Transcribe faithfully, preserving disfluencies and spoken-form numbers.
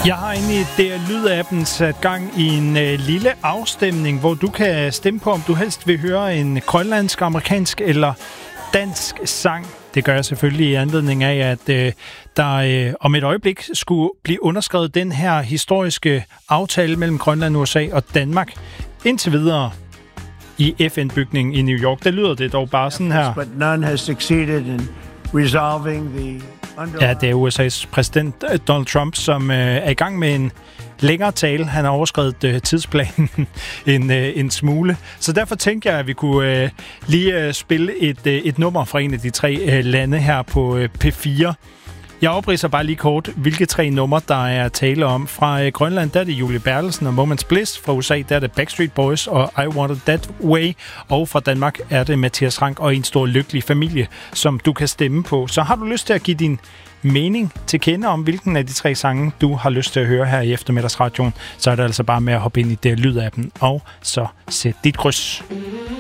Jeg har inde i D R Lyd-appen sat gang i en øh, lille afstemning, hvor du kan stemme på, om du helst vil høre en grønlandsk, amerikansk eller dansk sang. Det gør jeg selvfølgelig i anledning af, at øh, der øh, om et øjeblik skulle blive underskrevet den her historiske aftale mellem Grønland, U S A og Danmark. Indtil videre i F N-bygningen i New York. Der lyder det dog bare sådan her. But none has succeeded in resolving the Ja, det er U S A's præsident Donald Trump, som øh, er i gang med en længere tale. Han har overskredet øh, tidsplanen en, øh, en smule. Så derfor tænker jeg, at vi kunne øh, lige øh, spille et, øh, et nummer fra en af de tre øh, lande her på øh, P fire. Jeg opridser bare lige kort, hvilke tre numre, der er tale om. Fra øh, Grønland, der er det Julie Bertelsen og Moments Bliss. Fra U S A, der er det Backstreet Boys og I Want It That Way. Og fra Danmark er det Mathias Rank og En Stor Lykkelig Familie, som du kan stemme på. Så har du lyst til at give din mening til kende om, hvilken af de tre sange, du har lyst til at høre her i eftermiddagsradioen, så er det altså bare med at hoppe ind i D R Lyd-appen og så sæt dit kryds.